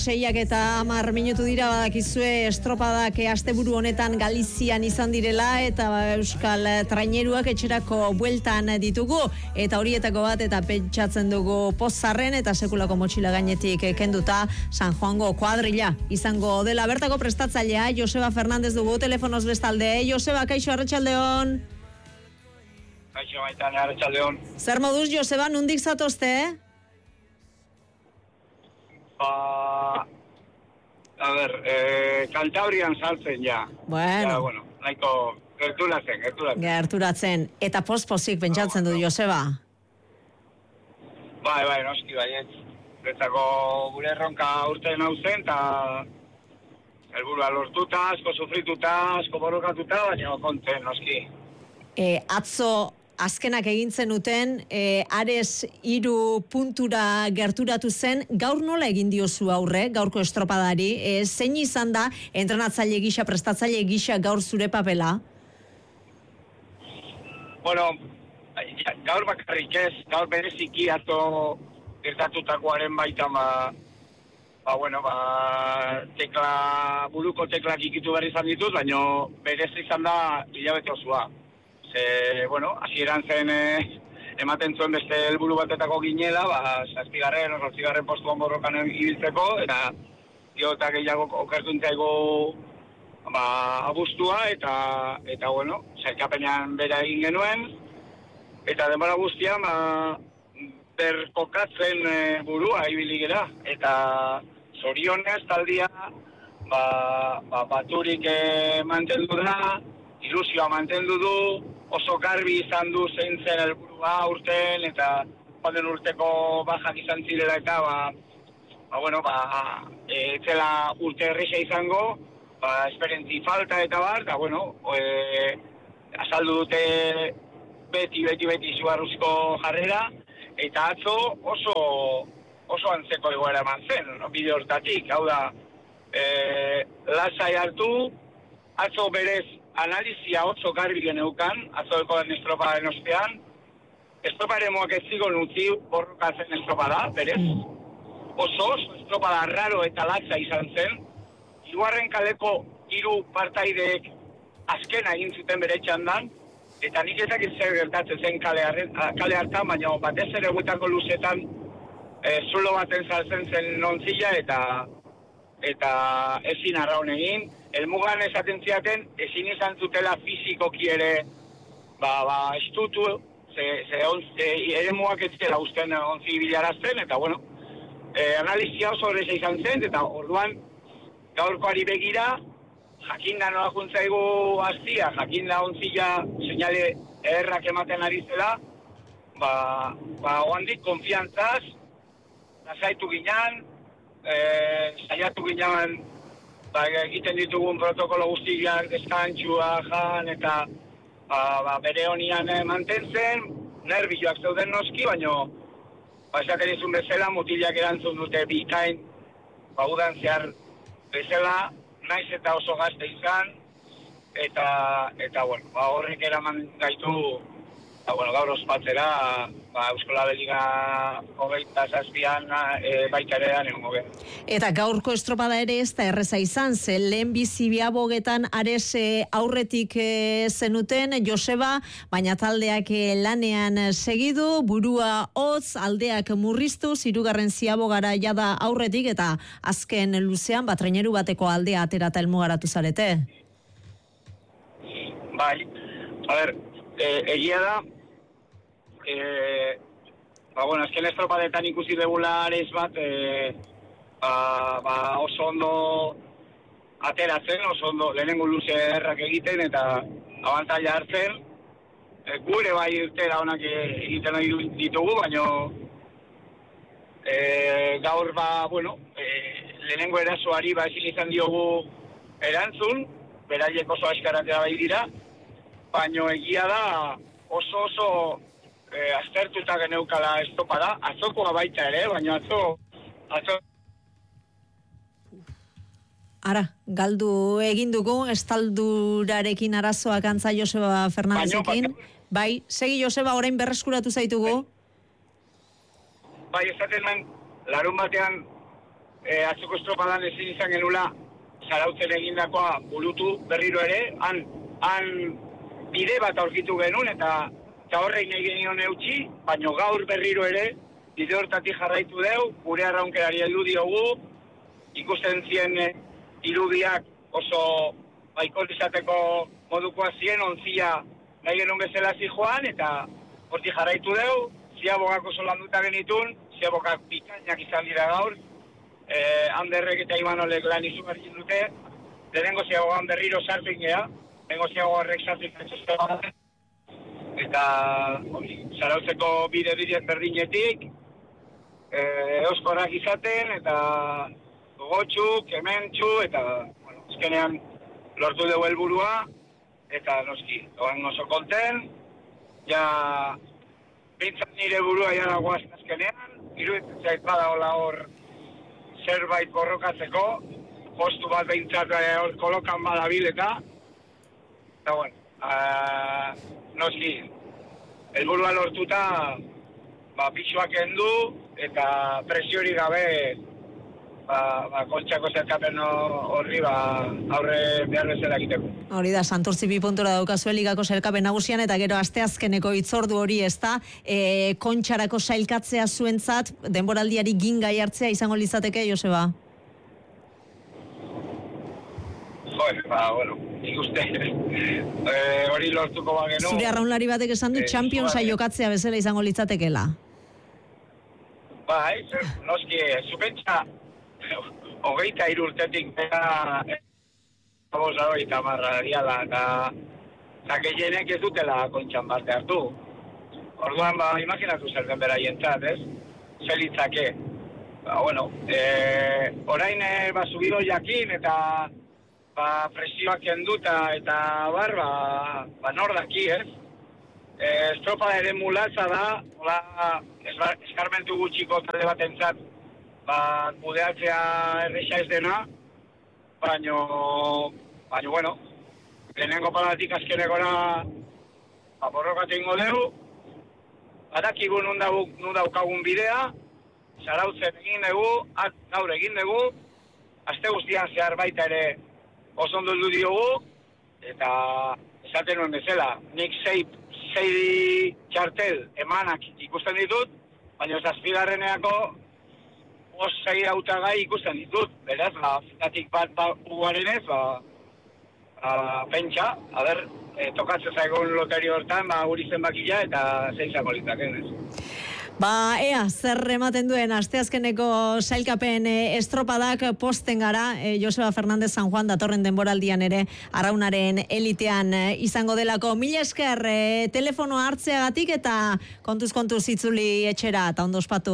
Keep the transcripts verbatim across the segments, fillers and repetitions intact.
Seiak eta hamar minutu dira badakizue estropadak asteburu honetan Galizian izan direla eta Euskal traineruak etxerako bueltan ditugu eta horietako bat eta pentsatzen dugu pozarren eta sekulako motxila gainetik kenduta San Juango kuadrilla izango dela. Bertako prestatzailea Joseba Fernandez dugu telefonoz bestalde. Joseba, kaixo, arratsaldeon. Kaixo, baitan, arratsaldeon. Zer moduz, Joseba, nundik zatozte, eh? Ba, a ber, eh, Kantabrian saltzen ja. Bueno. Ja, bueno, nahiko gerturatzen, gerturatzen. Gerturatzen. Eta post-posik pentsatzen du, Joseba? Bai, bai, noski, baiet. Betzako gure erronka urtean hau zen, eta helburua lortuta, asko sufrituta, asko borrokatuta, baina konten, noski. E, atzo azkenak egintzen uten, e, Ares hiru puntura gerturatu zen, gaur nola egin diozu aurre, gaurko estropadari, e, zein izan da, entrenatzaile gisa, prestatzaile gisa gaur zure papela? Bueno, gaur bakarrik ez, gaur bereziki atzo gertatutakoaren baita, ba, ba, bueno, ba, tekla, buruko teklak ikitu behar izan ditut, baina berez izan da hilabete osua. Ze, bueno, hasieran zen eh, ematen zuen beste helburu batetako ginela, ba, zazpigarren, zortzigarren postuan borrokan ibiltzeko, eta gero eta gehiago okertun zaigu ba, abuztua, eta, eta bueno, sailkapenean bera egin genuen, eta denbora guztian, ba, berkokatzen e, burua ibili gera, eta zorionez taldia, ba, ba, baturik e, mantendu da, ilusioa mantendu du, oso garbi izan du zein zen helburua urten, eta joan urteko bajak izan zirela eta, ba, ba bueno, ba, e, zela urte erresa izango, ba, esperientzi falta eta bar, eta, bueno, e, azaldu dute beti, beti, beti izugarruzko jarrera, eta atzo oso, oso antzeko egoera eman zen, no? Bide hortatik, hau da, e, lasai hartu, atzo berez, analizia oso garbi geneukan, azoeko den estroparen ostean. Estroparen moak ez zigon utzi borrokatzen estropada, berez. Oso oso estropada raro eta latza izan zen. Hirugarren kaleko hiru partaideek azkena egin zuten bere txandan, eta nik ezakit zer gertatzen zen kale, kale hartan, baina batez ere guetako luzetan e, zulo baten saltzen zen nontzila eta eta ezin arraun egin. Elmugan esaten ziaten, ezin izan zutela fizikoki ere, ba, ba, estutu, ze, ze, ze ere muak ez zela usten ontzi bilarazten, eta, bueno, e, analizia oso horreza izan zen, eta orduan, gaurkoari begira, jakinda nola juntzaigu aztia, jakinda ontzila seinale errak ematen ari zela, ba, ba, oandik, konfiantzaz, lasaitu ginean, e, saiatu ginean, ba, egiten ditugun protokolo guztiak, deskantxua, jan, eta ba, ba, bere honian eh, mantentzen, nervioak zeuden noski, baina ba, esaten izun bezala, mutilak erantzun dute bikain, ba, udan zehar bezala, naiz eta oso gazte izan, eta, eta bueno, ba, horrek eraman gaitu, ba, bueno, gaur ospatzera, ba, Euskola Beliga hogeita zazpian e, baita ere da nengo behar. Eta gaurko estropada ere ez da erreza izan, ze lehen bizibiabogetan Ares e, aurretik e, zenuten, Joseba, baina taldeak e, lanean segidu, burua hotz, aldeak murriztu, hirugarren ziabogara jada aurretik, eta azken luzean, bat traineru bateko aldea aterata elmugaratu zarete. Bai, a ber, e, egia da, E, ba, bueno, azken estropadetan ikusi degula Ares bat, e, ba, ba, oso ondo ateratzen, oso ondo lehenengo luze errak egiten eta abantaila hartzen. E, gure bai irtera honak egiten nahi ditugu, baina e, gaur ba, bueno, e, lehenengo erasoari ba ezin izan diogu erantzun, beraiek oso askaratera bai dira, baina egia da oso oso E, aztertuta geneukala estopada, atzokoa baita ere, baina atzo, atzo... Ara, galdu egin dugu, estaldurarekin arazoak antza Joseba Fernandezekin. Bai, segi Joseba, orain berreskuratu zaitugu. Bai, esaten man, larun batean e, atzoko estropadan ezin izan genula Zarautzen egindakoa burutu berriro ere, han, han bide bat aurkitu genuen eta, eta horrein egin genion eutxi, baina gaur berriro ere bide hortatik jarraitu deu, gure arraunkerari heldu diogu, ikusten zien e, irudiak oso baikon izateko modukoa zien, onzia nahi genuen bezala zijoan, eta hortik jarraitu deu, ziabogak oso landuta genitun, ziabogak pikainak izan dira gaur, eh, Anderrek eta Imanolek lan izu bergin dute, lehenengo ziabogan berriro sartu ingea, lehenengo ziabogak sartu ingea, eta Zarautzeko bide bideak berdinetik, eh, euskorak izaten, eta gogotxu, kementxu, eta bueno, ezkenean lortu dugu helburua, eta noski, doan oso konten, ja, bintzat nire burua ja dago azkenean, iruditzen zait badagoela hor zerbait borrokatzeko, postu bat bintzat hor kolokan badabil eta, eta bueno, uh, noski, helburua lortuta, ba, pixuak endu, eta presiori gabe, Ba, ba, kontxako zerkapen horri ba, aurre behar bezala egiteko. Hori da, Santurtzi bi puntura daukazue ligako sailkapen nagusian, eta gero asteazkeneko hitzordu hori ez da, e, kontxarako sailkatzea zuentzat, denboraldiari gingai hartzea izango litzateke, Joseba? Joder, ba, bueno, ikuste, e, hori lortuko bagenu. Zure arraunlari batek esan du, e, Championsa jokatzea bezala izango litzatekela. Ba, ez, noski, zupentsa, hogeita irurtetik bera bosa hogeita marra diala, eta gehienek ez dutela kontxan parte hartu. Orduan, ba, imaginatu zer den bera jentzat, ez? Zer litzake. Ba, bueno, e, orain e, ba, subido jakin eta ba, presioak kenduta eta bar, ba, ba nor daki, ez? E, estropa ere mulatza da, hola, eskarmentu gutxiko talde bat entzat, ba, kudeatzea erresa ez dena, baino, baino, bueno, lehenengo palatik azkenekora, ba, borrokatu ingo dugu, badakigu nun daukagun bidea, Zarautzen egin dugu, at, gaur egin dugu, aste guztian zehar baita ere oso ondo du diogu, eta esaten nuen bezala, nik zei, zei txartel emanak ikusten ditut, baina zazpigarreneako osei hautagai ikusten ditut, beraz, ba, fitatik bat ba, uguaren ez, ba, ba, pentsa, a ber, e, tokatzen zaigun loterio hortan, ba, guri zenbakila eta zeizako litzaken, ez. Ba, ea, zer ematen duen asteazkeneko sailkapen e, estropadak posten gara, e, Joseba Fernández San Juan datorren denboraldian ere arraunaren elitean e, izango delako. Mila esker e, telefonoa hartzeagatik eta kontuz-kontuz itzuli etxera eta ondo ospatu.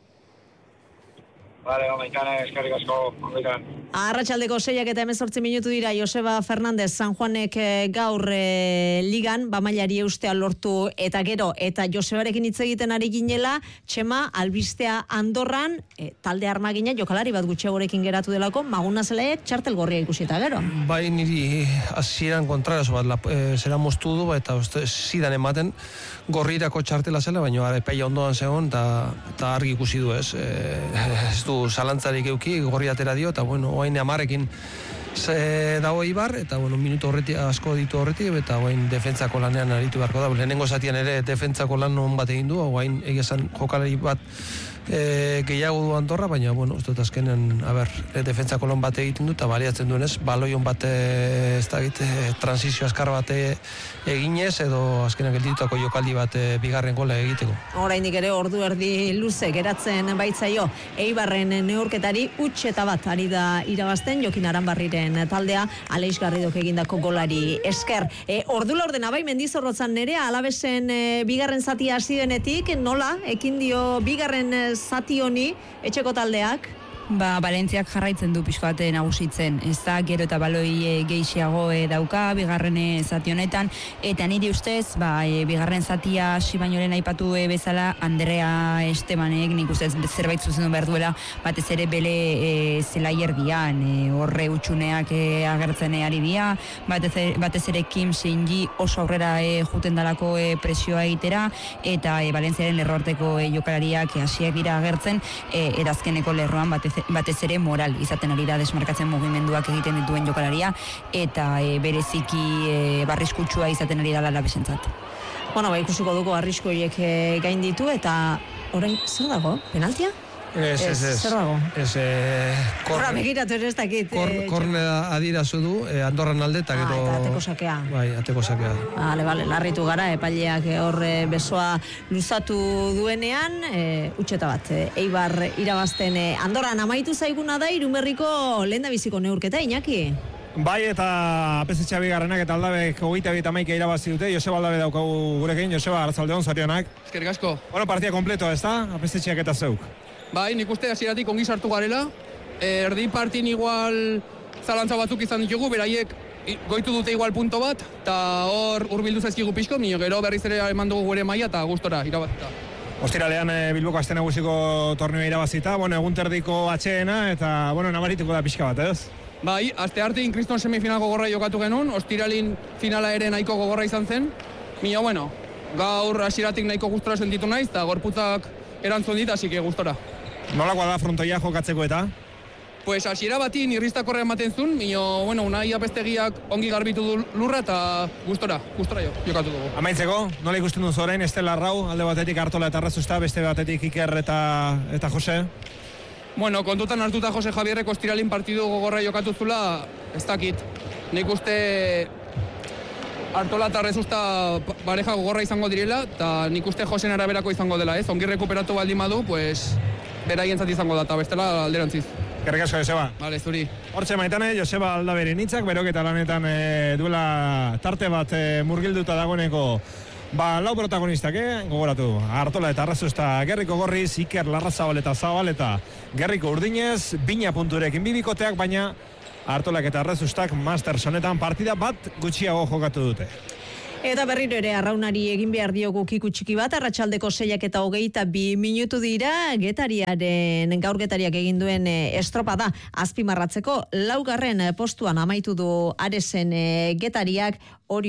Vale, omaikane, eskerrik asko, omaikane. Arratsaldeko seiak eta hemezortzi minutu dira, Joseba Fernández San Juanek e, gaur e, ligan, bamailari eustea lortu eta gero, eta Josebarekin hitz egiten ari ginela, Txema, albistea Andorran, e, talde armagina, jokalari bat gutxiagorekin geratu delako, Maguna Zelaek txartel gorria ikusi eta gero. Bai, niri hasieran kontrarazo bat, la, e, zera moztu du, eta uste, zidan ematen gorrirako txartela zela, baina epeia ondoan zegoen, eta argi ikusi du ez, e, ez du zalantzarik euki, gorri atera dio, eta bueno, oain amarekin ze dago Ibar, eta bueno, minutu horreti, asko ditu horreti, eta oain defentsako lanean aritu beharko da. Lehenengo zatian ere defentsako lan on bat egin du, oain egizan jokalari bat e, gehiago du Andorra, baina, bueno, ez dut azkenen, a ber, e, defentsako lan bat egiten du, eta baliatzen duenez, baloion bat, e, ez da egite, transizio askar bat eginez, edo azkenak gelditutako jokaldi bat e, bigarren gola egiteko. Oraindik ere ordu erdi luze geratzen baitzaio Eibarren neurketari huts eta bat ari da irabazten Jokin Aranbarriren taldea Aleix Garridok egindako golari esker. E, ordu laurdena bai Mendizorrotzan Nerea Alavesen e, bigarren zatia hasi denetik, nola ekin dio bigarren zati honi etxeko taldeak? Ba, Valentziak jarraitzen du pixko bat nagusitzen, ez da, gero eta baloi e, gehiago e, dauka, bigarren e, zati honetan, eta niri ustez, ba, e, bigarren zatia hasi baino lehen aipatu e, bezala, Andrea Estebanek, nik ustez zerbait zuzendu behar duela, batez ere bele e, zelaier dian, e, horre utxuneak e, agertzen e, ari dia, batez, batez ere Kim Seingi oso aurrera e, juten dalako e, presioa egitera, eta e, Valentziaren lerroarteko e, jokalariak e, hasiak dira agertzen, e, erazkeneko lerroan batez batez ere moral izaten ari da desmarkatzen mugimenduak egiten dituen jokalaria, eta e, bereziki e, barriskutsua izaten ari da Alavesentzat. Bueno, ba, ikusiko dugu arrisko horiek e, gain ditu, eta orain zer dago? Penaltia? Ez, ez, ez. Zer dago? Ez, eh... Horra, begiratu ere ez dakit. Kornea adirazu du, eh, Andorran alde, eta gero... Ah, eta ateko sakea. Bai, ateko sakea. Bale, bale, larritu gara, epaileak hor e, besoa luzatu duenean, e, utxeta bat, e, Eibar irabazten e, Andorran amaitu zaiguna da, Irumerriko lehendabiziko neurketa, Iñaki? Bai, eta apesetxea bigarrenak eta aldabek hogeita bi eta hamaika irabazi dute. Joseba aldabe daukagu gurekin. Joseba, arratzaldeon, zorionak. Eskerrik asko. Bueno, partia kompleto, ez da? Apesetxeak eta zeuk. Bai, nik uste hasieratik ongi sartu garela. Erdi partin igual zalantza batzuk izan ditugu, beraiek goitu dute igual punto bat, eta hor hurbildu zaizkigu pixko, nio gero berriz ere eman dugu gure maila eta gustora irabazita. Ostiralean e, Bilboko aste nagusiko torneo irabazita, bueno, egun terdiko atxeena, eta, bueno, nabarituko da pixka bat, ez? Bai, aste hartin kriston semifinal gogorra jokatu genuen, ostiralin finala ere nahiko gogorra izan zen. Mila, bueno, gaur hasieratik nahiko gustora sentitu naiz, eta gorputzak erantzun dit, hasi que gustora. Nolakoa da frontoia jokatzeko eta? Pues hasiera batin irristakorra ematen zuen, mino, bueno, unai apestegiak ongi garbitu du lurra eta gustora, gustora jo, jokatu dugu. Amaitzeko, nola ikusten duzu orain, Estela Arrau, alde batetik Artola eta Arrazusta, beste batetik Iker eta, eta Jose? Bueno, kontutan hartuta Jose Javierrek ostiralin partidu gogorra jokatu zula, ez dakit. Nik uste Artola eta Arrazusta pareja gogorra izango direla, eta nik uste Josen araberako izango dela, ez? Ongi rekuperatu baldin badu, pues, beraientzat izango da, eta bestela alderantziz. Eskerrik asko, Joseba. Vale, zuri. Hortxe maitane, Joseba Aldaberen hitzak, beroketa lanetan e, duela tarte bat e, murgilduta dagoeneko ba, lau protagonistak, eh? Gogoratu. Artola eta Arrazusta Gerriko Gorriz, Iker Larrazabal eta Zabaleta Gerriko Urdinez, bina punturekin bibikoteak, baina Artolak eta Arrazustak Mastersonetan partida bat gutxiago jokatu dute. Eta berriro ere arraunari egin behar diogu kiku txiki bat, arratsaldeko seiak eta hogeita bi minutu dira, Getariaren, gaur Getariak egin duen estropada azpimarratzeko, laugarren postuan amaitu du Aresen Getariak,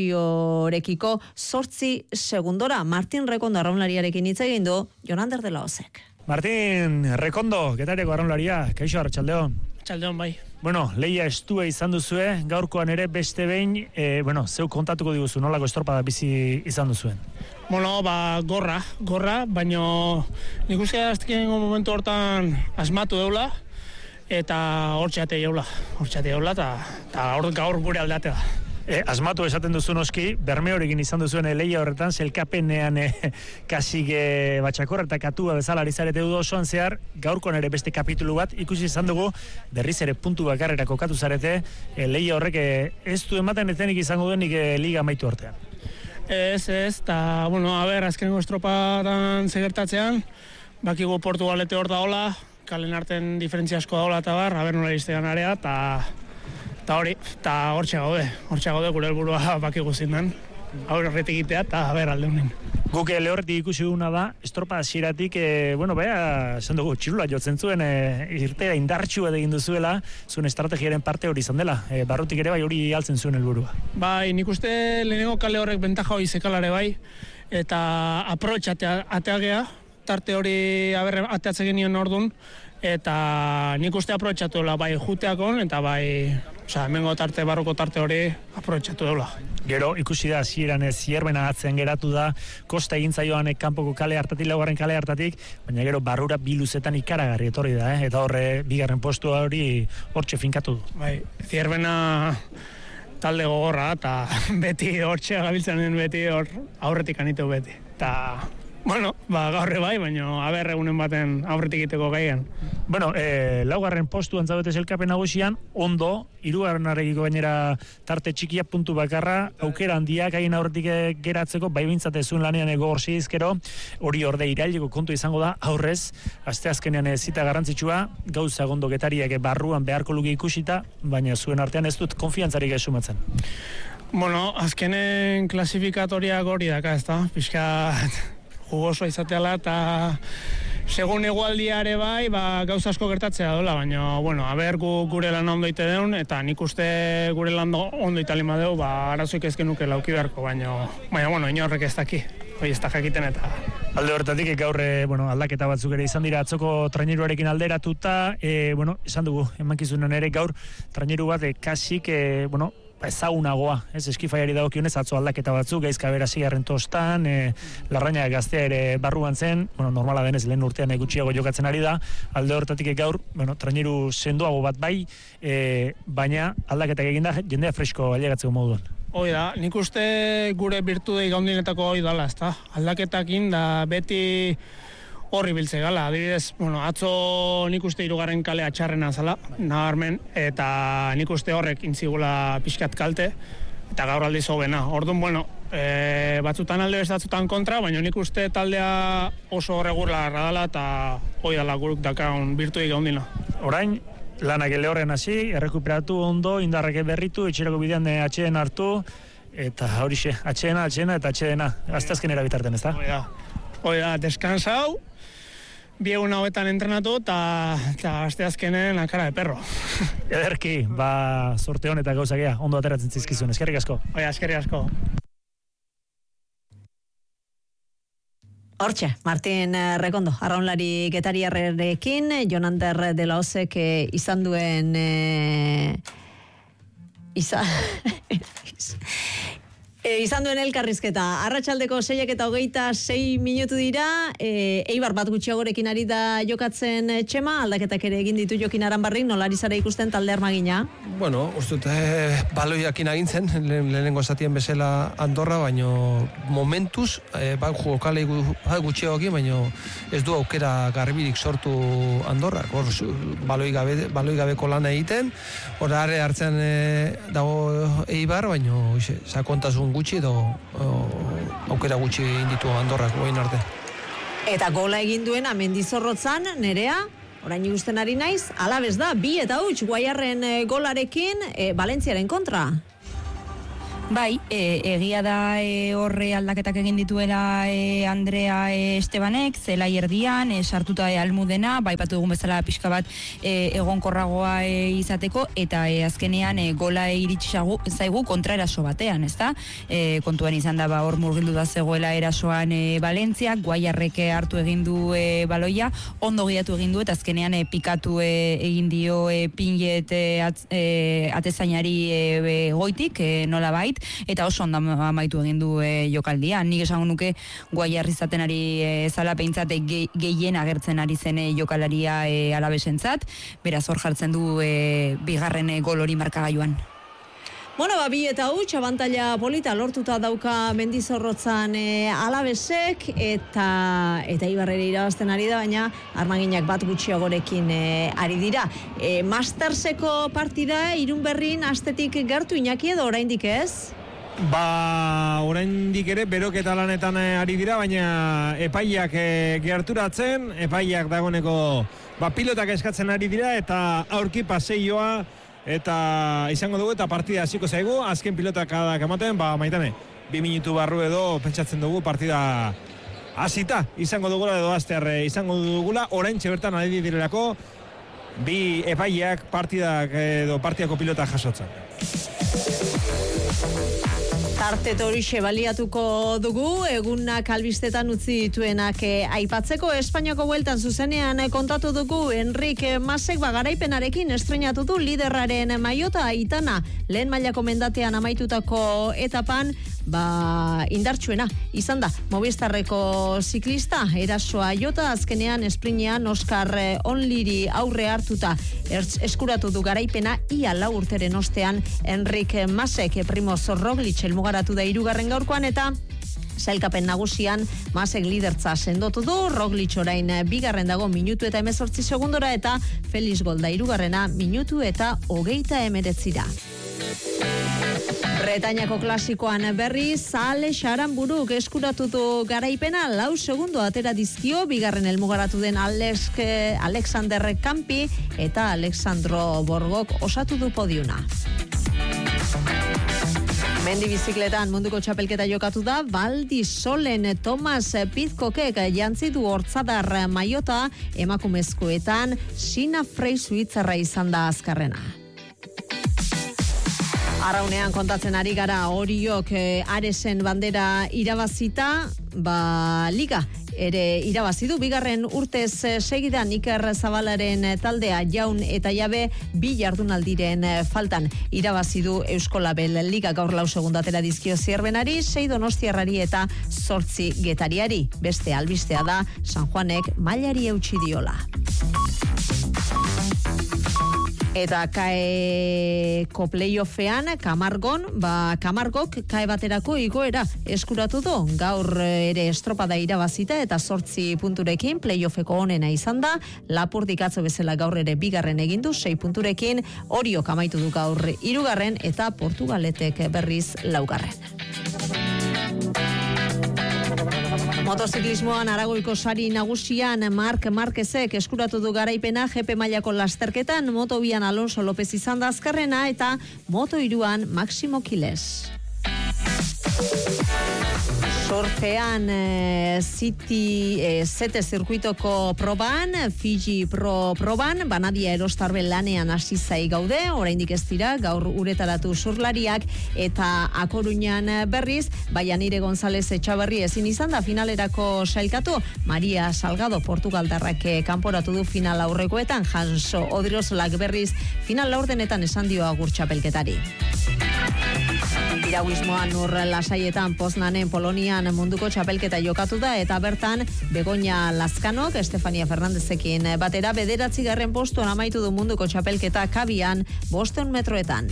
Oriorekiko zortzi segundora. Martin Rekondo arraunlariarekin hitz egin du, Jonander de la Osek. Martin Rekondo, Getariako arraunlaria, kaixo arratsaldeon. Arratsaldeon bai. Bueno, leia estua izan duzue, gaurkoan ere beste behin, e, bueno, zeu kontatuko diguzu, nolako estropada bizi izan duzuen? Bueno, ba, gorra, gorra, baino nik uste azkenengo momentu hortan asmatu deula, eta hor txate jaula, hor txate jaula, eta hor gaur gure aldatea da. E, asmatu esaten duzu noski, berme horrekin izan duzuen leia horretan, zelkapenean e, kasik e, batxakorra eta katua bezala arizarete du osoan zehar, gaurkoan ere beste kapitulu bat, ikusi izan dugu, berriz ere puntu bakarrera kokatu zarete, e, leia horrek e, ez du ematen etenik izango denik e, liga amaitu artean. Ez, ez, eta, bueno, a ber, azkenengo estropadan segertatzean, bakigu Portugalete hor da hola, kalen arten diferentzia asko da hola eta bar, a ber nola iztean area, eta Eta hori, eta hortxe gaude, hortxe gaude gure helburua baki guzin den. Hau erretik egitea eta haber alde honen. Guk lehortik ikusi duguna da, estropa hasieratik, e, bueno, bea, esan dugu, txirula jotzen zuen, e, irtea indartxu egin duzuela, zuen estrategiaren parte hori izan dela, e, barrutik ere bai hori altzen zuen helburua. Bai, nik uste lehenengo kale horrek bentaja hori zekalare bai, eta aprotx ateagea, tarte hori aber ateatze genion ordun, eta nik uste aprotxatu dela bai juteakon, eta bai, osea, hemengo tarte, barruko tarte hori aprotxatu dela. Gero, ikusi da, zieran ez zierbena atzen geratu da, kosta egin zaioan kanpoko kale hartatik, laugarren kale hartatik, baina gero barrura biluzetan ikaragarri etorri da, eh? Eta horre, bigarren postua hori hortxe finkatu du. Bai, zierbena talde gogorra, eta beti hortxe gabiltzen beti hor aurretik anitu beti. Eta, bueno, ba, gaurre bai, baina aber egunen baten aurretik egiteko gaian. Bueno, e, laugarren postuan zaudete zelkapen nagusian, ondo, hirugarren aregiko gainera tarte txikia puntu bakarra, aukera handiak haien aurretik geratzeko, bai bintzate zuen lanean egorsi izkero, hori orde iraileko kontu izango da, aurrez, aste azkenean zita garrantzitsua, gauza gondo Getariak barruan beharko luke ikusita, baina zuen artean ez dut konfiantzarik esumatzen. Bueno, azkenen klasifikatoriak hori daka, ez da, pixkat jugoso izateala, eta segun egualdiare bai, ba, gauza asko gertatzea dola, baina, bueno, aber gu, gure lan ondo ite deun, eta nik uste gure lan ondo italima deu, ba, arazoik ezken nuke lauki beharko, baina, baina, bueno, inorrek ez daki. hoi ez da jakiten eta... Alde horretatik, gaur eh, bueno, aldaketa batzuk ere izan dira atzoko traineruarekin alderatuta, eh, bueno, esan dugu, emankizunen ere gaur traineru bat eh, kasik, eh, bueno, ezagunagoa, ez eskifaiari dagokionez atzo aldaketa batzuk, gaizka berasi garren tostan, e, Larraña gaztea ere barruan zen, bueno, normala denez lehen urtean gutxiago jokatzen ari da, alde hortatik gaur, bueno, traineru sendoago bat bai, e, baina aldaketak eginda jendea fresko ailegatzeko moduan. Hoi da, nik uste gure birtudei gaundinetako hoi dala, ezta? Aldaketakin da beti horri biltze gala, adibidez, bueno, atzo nik uste hirugarren kalea txarrena zala, nabarmen, eta nik uste horrek intzigula pixkat kalte, eta gaur aldiz hobena. Orduan, bueno, e, batzutan alde bestatzutan kontra, baina nik uste taldea oso regurla dala eta hoi dala guruk dakaun birtuei gaundina. Orain, lanak ele horren hasi, errekuperatu ondo, indarreke berritu, etxerako bidean atxeden hartu, eta horixe, atxedena, atxedena eta atxedena, aztazkenera bitarten, ez da? Hoi da, hoi da, deskansa hau, bi egun hauetan entrenatu eta aste azkenen akara de perro. Ederki, ba, sorte honetak gauzakea, ondo ateratzen zizkizun, eskerrik asko. Oia, eskerrik asko. Hortxe, Martin Rekondo, arraunlari getariarrekin, Jonander de la Osek izan duen... E, izan... E, izan duen elkarrizketa, arratsaldeko seiak eta hogeita sei minutu dira, e, Eibar bat gutxiagorekin ari da jokatzen Txema, aldaketak ere egin ditu Jokin Aranbarrik, nolari zara ikusten talde armagina? Bueno, ustut, e, baloiakin agintzen, le, lehenengo esatien bezala Andorra, baino momentuz, e, bak jokalei gutxiagokin, baino ez du aukera garbirik sortu Andorra, hor baloi, gabe, baloi gabeko lana egiten, hor are hartzen e, dago Eibar, baino sakontasun gutxi edo aukera gutxi inditu Andorrak goin arte. Eta gola egin duena Mendizorrotzan, Nerea, orain ikusten ari naiz, alabez da, bi eta huts Guaiarren golarekin e, Valentziaren kontra. Bai, e, egia da e, horre aldaketak egin dituela e, Andrea e, Estebanek, zelai erdian, e, sartuta e, Almudena, bai patu dugun bezala pixka bat e, egonkorragoa e, izateko, eta e, azkenean e, gola e, iritsi zaigu kontra eraso batean, ezta? E, kontuan izan da, ba, hor murgildu da zegoela erasoan e, Valentziak, Guaiarrek hartu egin du e, baloia, ondo gidatu egin du, eta azkenean e, pikatu e, egin dio e, pinget e, at, e, atezainari e, e, goitik, e, nola bait, eta oso ondo amaitu egin du e, jokaldia. Nik esango nuke Guaiarri izaten ari e, zala peintzat e, ge, gehien agertzen ari zen e, jokalaria e, alabesentzat, beraz hor jartzen du e, bigarren e, gol hori markagailuan. Bueno, ba, bi eta huts, abantaila polita lortuta dauka Mendizorrotzan e, alabesek, eta eta Ibarrere irabazten ari da, baina armaginak bat gutxiagorekin e, ari dira. E, Masterseko partida, Irunberrin astetik gertu Iñaki edo oraindik ez? Ba, oraindik ere beroketa lanetan ari dira, baina epaiak e, gerturatzen, epaiak dagoeneko ba, pilotak eskatzen ari dira, eta aurki paseioa eta izango dugu eta partida hasiko zaigu, azken pilotak ematen, ba Maitane, bi minutu barru edo pentsatzen dugu partida hasita izango dugula edo astear izango dugula, oraintxe bertan ari direlako bi epaileak partidak edo partidako pilotak jasotzen. Tarte horixe baliatuko dugu, egunak albistetan utzi dituenak e, aipatzeko. Espainiako bueltan zuzenean kontatu dugu Enrik Masek bagaraipenarekin estrenatu du liderraren maiota Aitana. Lehen mailako mendatean amaitutako etapan, ba indartsuena izan da. Movistarreko ziklista erasoa jota, azkenean esprinean Oscar Onliri aurre hartuta eskuratu du garaipena ia lau urteren ostean Enrik Masek. Primoz Roglic helmugaratu da hirugarren gaurkoan, eta sailkapen nagusian Masek lidertza sendotu du. Roglic orain bigarren dago minutu eta hemezortzi segundora, eta Felix Golda hirugarrena minutu eta hogeita hemeretzira. Bretañako klasikoan berriz, Alex Aranburuk eskuratu du garaipena, lau segundo atera dizkio bigarren helmugaratu den Alex, Alexander Campi eta Alexandro Borgok osatu du podiuna. Mendi bizikletan munduko txapelketa jokatu da, Valdi Solen Thomas Pidcockek jantzi du hortzadar maiota, emakumezkoetan Sina Frey Suitzarra izan da azkarrena. Arraunean kontatzen ari gara Oriok eh, Aresen bandera irabazita, ba liga ere irabazi du bigarren urtez segidan Iker Zabalaren taldea Jaun eta Jabe bi jardunaldiren faltan irabazi du Euskolabel Liga gaur lau segundatera dizkio Zierbenari, sei Donostiarrari eta zortzi Getariari. Beste albistea da San Juanek mailari eutsi diola. Eta kaeko playoffean Kamargon, ba Kamargok kae baterako igoera eskuratu du. Gaur ere estropada irabazita eta zortzi punturekin playoffeko onena izan da. Lapurdik atzo bezala gaur ere bigarren egin du sei punturekin. Oriok amaitu du gaur hirugarren eta Portugaletek berriz laugarren. Motoziklismoan Aragoiko sari nagusian Mark Marquezek eskuratu du garaipena G P mailako lasterketan, Moto bian Alonso López izan da azkarrena eta Moto hiruan Máximo Quiles. Surfean eh, City eh, Zete zirkuitoko proban, Fiji Pro proban, Banadia Erostarbe lanean hasi zai gaude, oraindik ez dira gaur uretaratu surlariak eta A Coruñan berriz, Baianire González Etxaberri ezin izan da finalerako sailkatu, Maria Salgado Portugaldarrak kanporatu du final aurrekoetan, Hanso Odriosolak berriz final laurdenetan esan dio agur txapelketari. Iraguismoan ur lasaietan Poznanen Polonian munduko txapelketa jokatu da eta bertan Begoña Lazkanok Estefania Fernandezekin batera bederatzigarren postuan amaitu du munduko txapelketa kabian bosteun metroetan.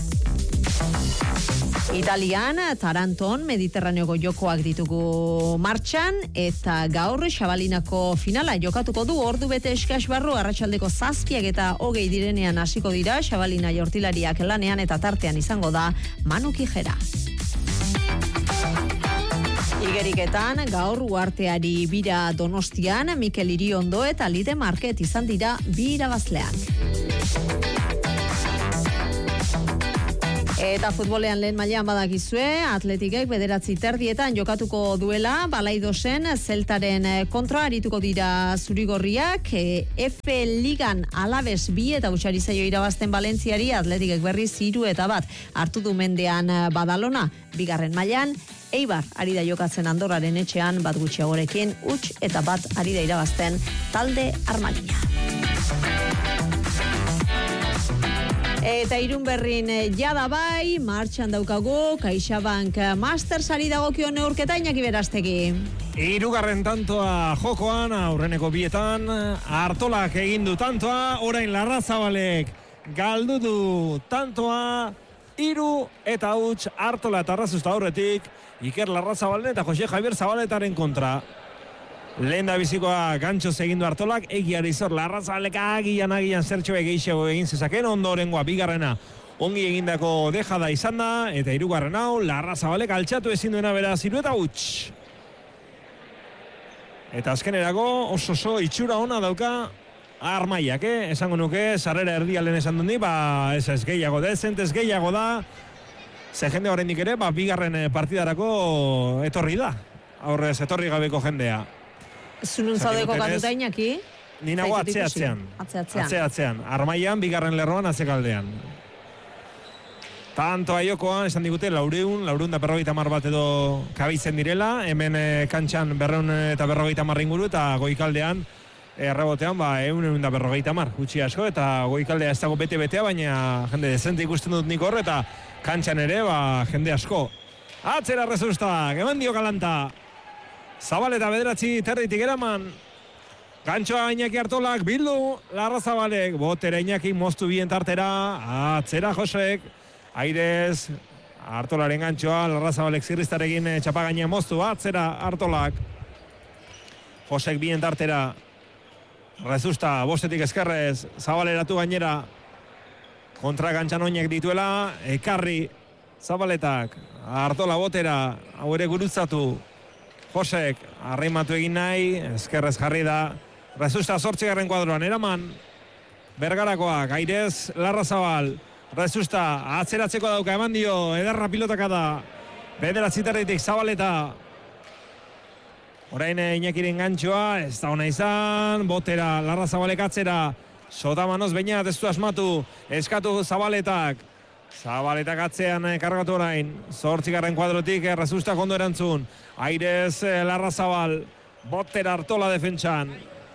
Italian, Taranton, Mediterraneoko jokoak ditugu martxan, eta gaur Xabalinako finala jokatuko du ordu bete eskas barru arratsaldeko zazpiak eta hogei direnean hasiko dira, Xabalina jortilariak lanean eta tartean izango da Manu Kijera. Igeriketan, gaur uarteari bira Donostian, Mikel Iriondo eta Lide Market izan dira bi irabazleak. Eta futbolean lehen mailean badakizue, Atletikek bederatzi terdietan jokatuko duela, Balaidosen Zeltaren kontra arituko dira zurigorriak, F Ligan Alabes bi eta Utxarizaio irabazten Valentziari, Atletikek berriz hiru eta bat hartu du mendean Badalona, bigarren mailan, Eibar ari da jokatzen Andorraren etxean bat gutxiagorekin, huts eta bat ari da irabazten talde Armagina. Eta Irun berrin jada bai, martxan daukagu, CaixaBank Masters ari dagokio neurketa Iñaki Berastegi. Hirugarren tantoa jokoan, aurreneko bietan, Artolak egin du tantoa, orain Larrazabalek galdu du tantoa, hiru eta huts Artola eta Arrazusta aurretik, Iker Larrazabalen eta Jose Javier Zabaletaren kontra. Lehen da bizikoa gantxoz egindu Artolak, egiari zor Larrazabalek agian agian zertxoa gehiago egin zezaken, ondorengoa bigarrena ongi egindako dejada izan da, eta hirugarren hau Larrazabalek altxatu ezin duena beraz hiru eta huts. Eta azkenerako oso oso itxura ona dauka Armaiak, eh? Esango nuke, sarrera erdialen esan dundi, ba ez ez gehiago, dezent ez gehiago da, ze jende horrendik ere, ba bigarren partidarako etorri da, aurrez etorri gabeko jendea. Zunun zaudeko kanduta Iñaki? Ninago atzeatzean. Atzeatzean. Atzeatzean. Armaian, bigarren lerroan, atzekaldean. Tanto aiokoan, esan digute, laureun, laureun da berrogeita mar bat edo kabitzen direla, hemen e, kantxan berreun eta berrogeita mar inguru, eta goikaldean, errebotean, ba, eun, eun da berrogeita mar, gutxi asko, eta goikaldea ez dago bete-betea, baina jende dezente ikusten dut nik hor, eta kantxan ere, ba, jende asko. Atzera Rezustak, eman dio galanta. Zabaleta bederatzi terditik eraman. Gantxoa Iñaki Artolak bildu. Larrazabalek botera Iñaki moztu bien tartera. Atzera Josek. Airez. Artolaren gantxoa. Larrazabalek zirriztarekin txapagainean moztu. Atzera Artolak. Josek bien tartera. Rezusta bostetik eskerrez. Zabaleratu gainera. Kontra gantxan oinak dituela. Ekarri Zabaletak. Artola botera. Hau ere gurutzatu. Josek, arreimatu egin nahi, eskerrez jarri da. Rezusta zortzigarren kuadroan, eraman. Bergarakoak, Airez, Larrazabal. Rezusta, atzeratzeko dauka, eman dio, ederra pilotaka da. Bederatzitarritik, Zabaleta. Orain Iñakiren gantxoa, ez da ona izan. Botera, Larrazabalek atzera. Sodamanoz baina, ez du asmatu. Eskatu Zabaletak. Zabaletak atzean kargatu orain. Zortzigarren kuadrotik Resustak ondo erantzun. Airez Larrazabal. Boter Artola defentsan.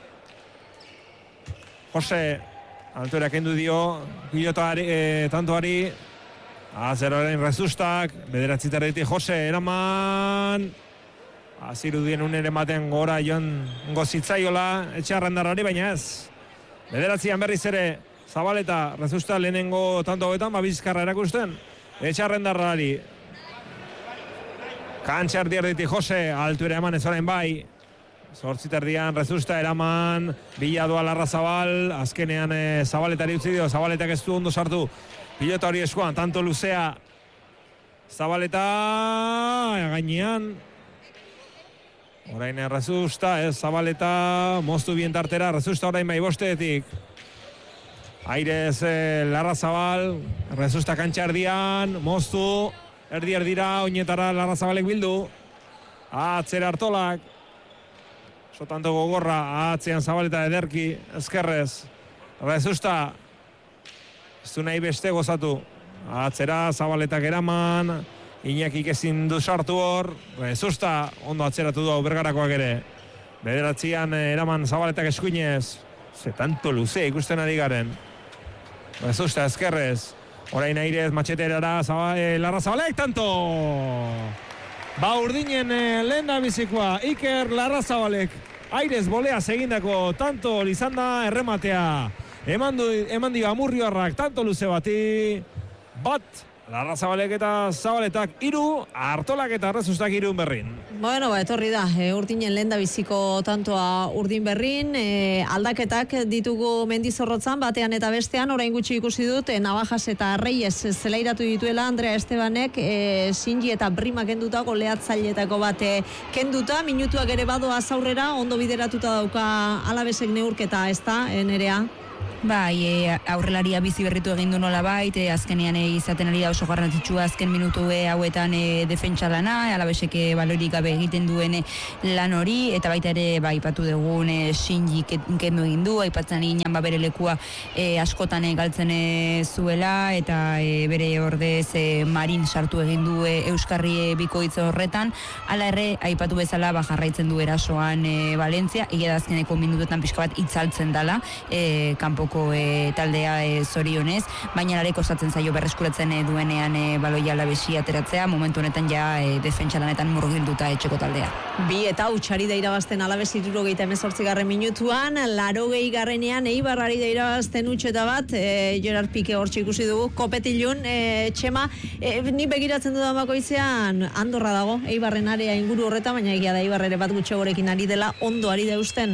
Jose. Altuera kendu dio. Pilotari, eh, tantoari. Azeroaren Resustak. Bederatzitarretik Jose. Eraman. Azirudien unen ematen gora joan gozitzaiola. Etxearrendarrari baina ez. Bederatzian berriz ere. Zabaleta, Rezusta lehenengo tanto hauetan, babizkarra erakusten. Etxarrendarrari. Kantxar dierditi Jose, altuera eman ez orain bai. Zortziterdian Rezusta eraman, bila doa Larrazabal, azkenean e, Zabaletari utzi dio, Zabaletak ez du ondo sartu. Pilota hori eskuan, tanto luzea. Zabaleta, gainean. Orain Rezusta, ez Zabaleta, moztu bien tartera, Rezusta orain bai bosteetik. Airez eh, Larrazabal, Rezusta kantxa erdian, moztu, erdi erdira, oinetara Larrazabalek bildu. Atzera Artolak. Sotanto gogorra, atzean Zabaleta ederki, ezkerrez. Rezusta, ez du nahi beste gozatu. Atzera Zabaletak eraman, Iñakik ezin du sartu hor. Rezusta, ondo atzeratu du Bergarakoak ere. Bederatzian eraman Zabaletak eskuinez. Ze tanto luze ikusten ari garen. Rezusta ezkerrez. Orain Airez matxeterara eh, Larrazabalek tanto! Ba urdinen eh, lehen da bizikoa Iker Larrazabalek. Airez bolea segindako tanto lizanda errematea. Eman, du, eman dio Amurrioarrak tanto luze bati. Bat Larrazabalek eta Zabaletak iru, Artolak eta Rezustak irun berrin. Bueno, ba, etorri da, e, urdinen lehen da biziko tantoa urdin berrin, e, aldaketak ditugu Mendizorrotzan, batean eta bestean, orain gutxi ikusi dut, e, Navajas eta Reyes zelairatu dituela, Andrea Estebanek, e, Sinji eta Brima kenduta, goleatzailetako bate kenduta, minutuak ere badoa aurrera, ondo bideratuta dauka Alabesek neurketa, ez da, e, Nerea? Bai, e, aurrelaria bizi berritu egin du nola bait, e, azkenean e, izaten ari da oso garrantzitsua azken minutu e, hauetan e, defentsa lana, Alabesek e, balorik gabe egiten duen e, lan hori, eta baita ere ba, ipatu dugun e, Sinji kendu egin du, aipatzen ginen ba, bere lekua e, askotan e, galtzen e, zuela, eta e, bere ordez e, Marin sartu egin du e, Euskarri e, bikoitz horretan, hala erre, aipatu bezala ba, jarraitzen du erasoan e, Valentzia, egia da azkeneko minutuetan pixka bat itzaltzen dala, e, kanpo E, taldea e, zorionez, baina lare kostatzen zaio berreskuratzen e, duenean e, baloia Alabesi ateratzea, momentu honetan ja e, defentsa lanetan murgilduta etxeko taldea. Bi eta utxari da irabazten Alabesi hirurogeita hemezortzi garren minutuan, laurogei garrenean Eibarrari da irabazten utxeta bat, e, Gerard Pique hortxe ikusi dugu, kopetilun, e, Txema, e, ni begiratzen dudan bakoitzean, Andorra dago, Eibarren area inguru horretan, baina egia da Eibarrere bat gutxegorekin ari dela, ondo ari da usten.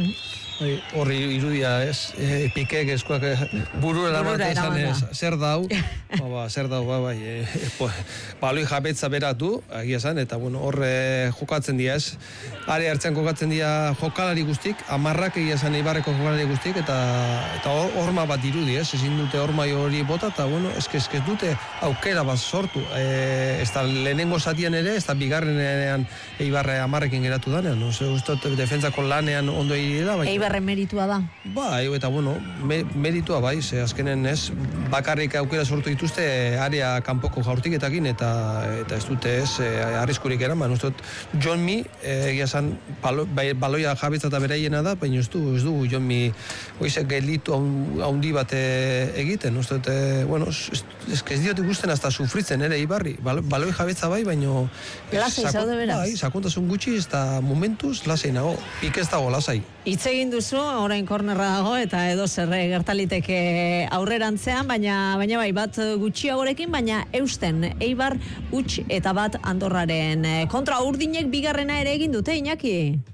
Horri irudia ez, e, Pikek eskuak burura eramate izan ez, zer dau, ba, ba, zer dau, ba, bai, e, e, po, baloi jabetza beratu, agia esan, eta bueno, horre jokatzen dira ez, are hartzen jokatzen dira jokalari guztik, amarrak egia esan Eibarreko jokalari guztik, eta eta horma bat dirudi ez, ezin dute horma hori bota, eta bueno, eske eske dute aukera bat sortu, e, ez da lehenengo zatian ere, ez da bigarrenean Eibarre amarrekin geratu danean, no? Ustot defentsako lanean ondo irela, bai. Eibarren meritua da. Bai, eta bueno, me, meritua bai, ze azkenen ez, bakarrik aukera sortu dituzte area kanpoko jaurtiketakin, eta eta ez dute ez, arriskurik eraman, ustot John Mi, egia esan, balo, bai, baloia jabetza eta beraiena da, baina ez du, ez du John Mi, oizek gelitu haundi bat egiten, ustot, bueno, ez, ez, ez diote guzten hasta sufritzen ere Eibarri, baloi jabetza bai, baina lasai zaude beraz. Bai, sakontasun gutxi, ez da momentuz lasai nago, Pik ez dago lasai. Hitz egin duzu, orain kornerra dago, eta edo zer gertaliteke aurrerantzean, baina baina bai, bat gutxiagorekin, baina eusten, Eibar huts eta bat Andorraren kontra. Urdinek bigarrena ere egin dute, Iñaki?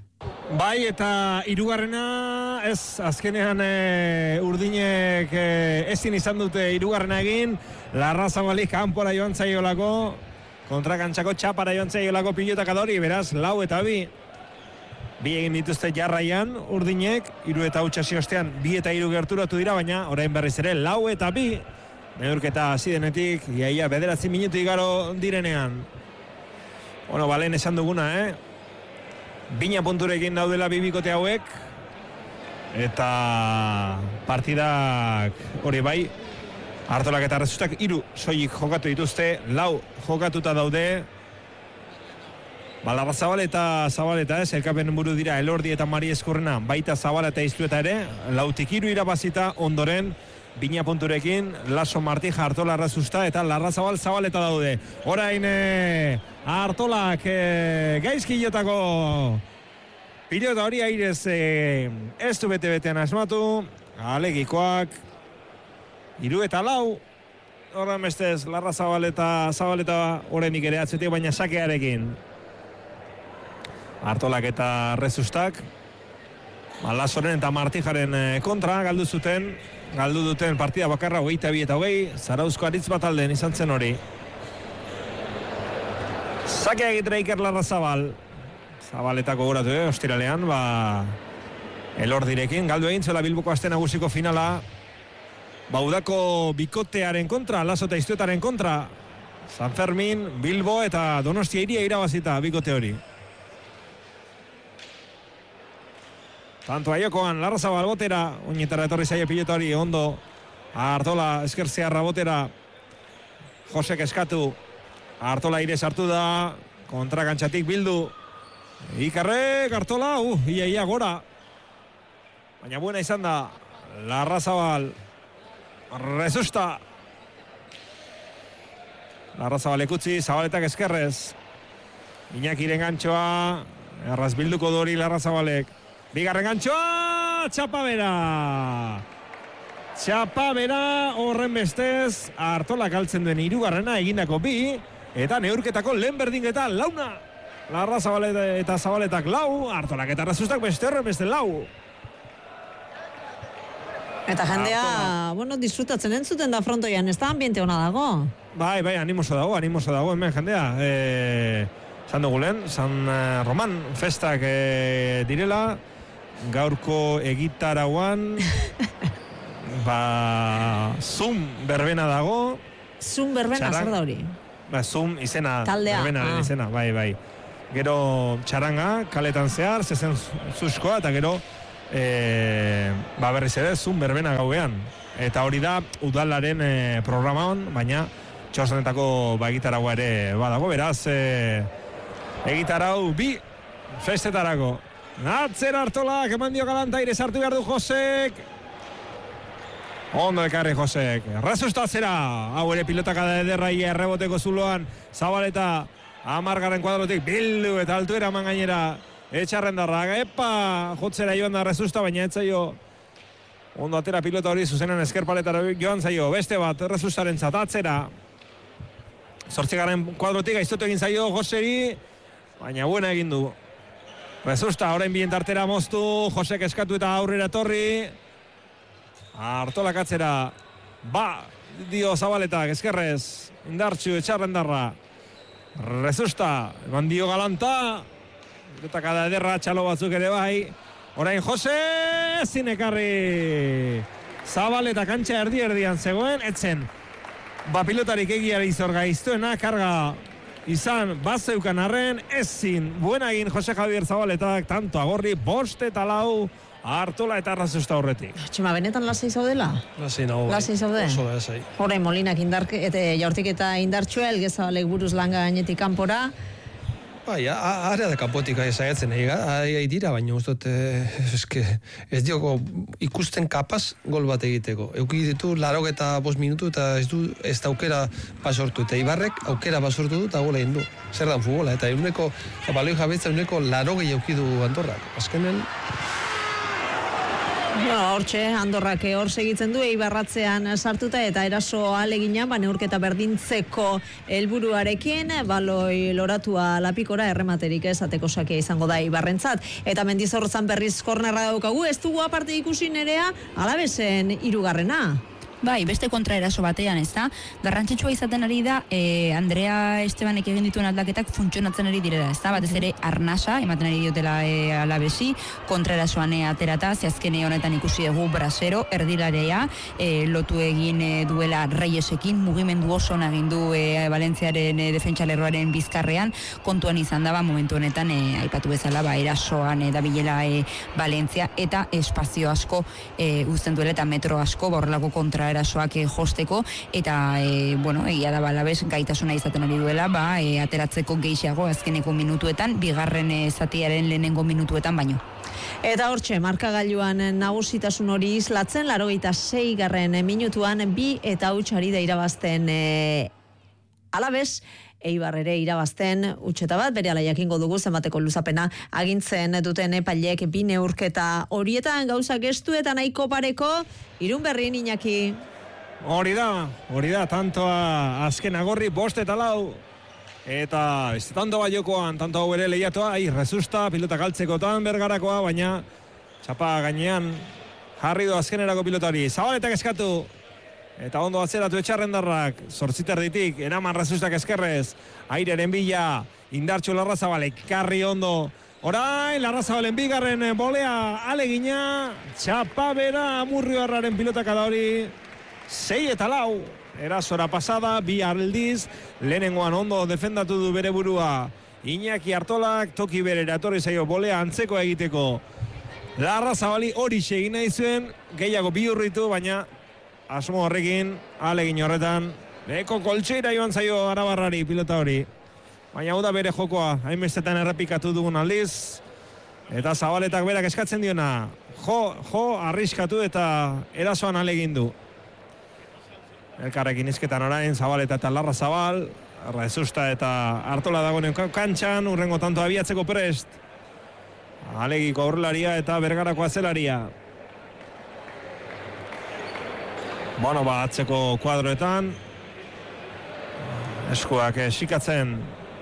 Bai, eta hirugarrena ez, azkenean e, Urdinek e, ezin izan dute hirugarrena egin, Larrazabalik kanpora joan zaiolako, kontrakantxako txapara joan zaiolako pilotak adori, beraz, lau eta bi. Bi egin dituzte jarraian, Urdinek, hiru eta hutsasi ostean, bi eta hiru gerturatu dira, baina orain berriz ere, lau eta bi. Neurketa hasi denetik, iaia bederatzi minutu igaro direnean. Bueno, balen esan duguna, eh? Bina punturekin daudela bibikote hauek, eta partidak hori bai, Artolak eta Resustak hiru soilik jokatu dituzte, lau jokatuta daude. Balarra Zabal eta Zabaleta ez, elkapen buru dira Elordi eta Mari Eskurrena, baita Zabala eta Iztueta ere, lautik hiru irabazita ondoren, bina punturekin, Laso Martija, Artola Resusta eta Larra Zabal Zabaleta daude. Orain eh, Artolak eh, gaizkilotako pilota hori airez eh, ez du bete-betean asmatu, alegikoak, hiru eta lau, horren bestez Larra Zabaleta, Zabaleta oraindik ere atzetik, baina sakearekin. Artolak eta Resustak Lasoren eta Martijaren kontra galdu zuten, galdu duten partida bakarra hogeita bi eta hogei, Zarauzko aritz bat alden izan zen hori. Sakea egitera Iker Larra Zabal, Zabaletako goratu, eh, ostiralean, ba, Elordirekin, galdu egin zela Bilboko aste nagusiko finala, Baudako bikotearen kontra, Laso eta Iztuetaren kontra, San Fermin, Bilbo eta Donostia iria irabazita bikote hori. Tanto aiokoan, Larra Zabal botera, oinetara etorri zaio pilota hori, ondo, Artola eskertzearra botera, Josek eskatu, Artola ire sartu da, kontra gantxatik bildu, Ikarrek, Artola, uh, ia, ia, gora. Baina buena izan da, Larra Zabal, Resusta. Larra Zabal ekutzi, Zabaletak eskerrez. Iñakiren gantxoa, erraz bilduko dori Larra Zabalek. Bigarren gantxoa, txapabera. Txapabera horren bestez, Artola galtzen duen hirugarrena egindako bi, eta neurketako lehen berdingeta launa. Larra Zabaleta eta Zabaletak lau, Artolak eta Resustak beste horren beste lau. Eta jendea, Artola, bueno, disfrutatzen entzuten da frontoian, ez da ambiente hona dago? Bai, bai, animoso dago, animoso dago, hemen jendea. E, San dugulen, San Roman festak e, direla, gaurko egitarauan, ba, Zoom berbena dago. Zoom berbena, zer da hori? Ba, Zoom izena, taldea, berbena ah. izena, bai, bai. Gero txaranga, kaletan zehar, zezen zuzkoa, eta gero, e, ba, berriz ere, Zoom berbena gauean. Eta hori da, udalaren e, programan, baina txosanetako ba, egitaragua ere badago, beraz, e, egitarau bi festetarako. Atzer Artolak, eman dio galantaire, sartu behar du Josek. Ondo ekarri Josek. Resustatzera. Hau ere pilotaka da ederraia erreboteko zuloan. Zabaleta, amargaren kuadrotik, bildu eta altuera eman gainera. Etxarrendarra, epa, jotzera joan da Resusta, baina etzaio. Ondo atera pilota hori zuzenen eskerpaletara joan zaio. Beste bat, Resustaren zatatzera. Zortzigaren kuadrotik, aiztotu egin zaio Joseri, baina buena egin du. Resusta, orain bien tartera moztu, Josek eskatu eta aurrera torri. Artolak atzera, ba, dio Zabaletak, eskerrez, indartxu, etxarrendarra. Resusta, eman dio galanta, pilotaka da ederra, txalo batzuk ere bai. Orain Jose, zinekarri. Zabaleta kantxa erdi-erdian zegoen, etzen. Ba, pilotarik egiari zorga iztuena, karga izan bazeukan arren, ezin buena egin Jose Javier Zabaletak, tanto agorri, bost eta lau, Artola eta Resusta horretik. Txema, benetan lasei zaudela? Lasei nago. Lasei zaude? Oso lasei. Horain Molinak indarke, eta jaurtik eta indartxua, elgezabalek buruz langa gainetik kanpora. Bai, area da kanpotik saiatzen ega, ari dira, baina ustot, eske, ez dioko ikusten kapaz gol bat egiteko. Euki ditu, larok eta bost minutu, eta ez du, ez da aukera basortu. Eta Ibarrek aukera basortu du, eta gola egin du. Zer dan futbola, eta eguneko, baloi jabetza eguneko larok euki du Andorrak. Azkenen... Bueno, hortxe, Andorrak hor segitzen du, Eibarratzean sartuta eta eraso alegina, ba, neurketa berdintzeko helburuarekin, baloi loratua lapikora errematerik esateko sakea izango da Eibarrentzat. Eta Mendizorrotzan berriz kornerra daukagu, ez dugu aparte ikusi Nerea, Alavesen hirugarrena. Bai, beste kontraeraso batean, ez da? Garrantzitsua izaten ari da, e, Andrea Estebanek egin dituen aldaketak funtzionatzen ari direla, ez da? Batez ere arnasa, ematen ari diotela e, Alavesi, kontraerasoan aterata, zehazkene honetan ikusi dugu Brasero, erdilarea, e, lotu egin e, duela Reyesekin, mugimendu oso egin du e, Valentziaren e, defentsalerroaren bizkarrean, kontuan izan daba momentu honetan, e, aipatu bezala, ba, erasoan e, dabilela e, Valentzia, eta espazio asko e, uzten duela eta metro asko borrelako kontra erasoak e, josteko, eta, e, bueno, egia da balabez gaitasuna izaten ari duela, ba, e, ateratzeko gehiago azkeneko minutuetan, bigarren e, zatiaren lehenengo minutuetan baino. Eta hortxe, markagailuan nagusitasun hori islatzen, laurogeita sei garren minutuan, bi eta hutsari da irabazten e, Alabez, Eibar ere irabazten utxeta bat, bere ala jakingo dugu zenbateko luzapena agintzen duten epailek bi neurketa horietan gauzak estu eta nahiko pareko, Irun Berrin Iñaki. Hori da, hori da, tantoa azken agorri bost eta lau. Eta ez tanto bat jokoan, tanto hau ere lehiatoa, ai, rezusta, pilota galtzekotan bergarakoa, baina txapa gainean jarri du azkenerako pilotari. Zabaletak eskatu, eta ondo atzeratu etxarrendarrak, zortziterditik, eraman rezustak eskerrez, aireren bila, indartxu Larrazabalek, karri ondo, orain, Larrazabalen bigarren bolea alegina, txapa bera, Amurrio Arraren pilotak da hori, sei eta lau. Erasora pasada, bi aldiz, lehenengoan ondo defendatu du bere burua. Iñaki Artolak, toki bere eratorri zaio bolea antzeko egiteko. Larrazabali hori segin nahi zuen, gehiago bi urritu, baina asmo horrekin, alegin horretan, eko koltseira joan zaio Arabarrari pilota hori. Baina hau da bere jokoa, hainbestetan errepikatu dugun aldiz, eta Zabaletak berak eskatzen diona, jo, jo, arriskatu eta erasoan alegin du. Elkarrekin izketan orain, Zabaleta eta Larrazabal, Rezusta eta Artola dagoen kantxan, urrengo tanto abiatzeko prest. Alegiko aurrelaria eta Bergarako azelaria. Bueno, ba, atzeko kuadroetan, eskuak esikatzen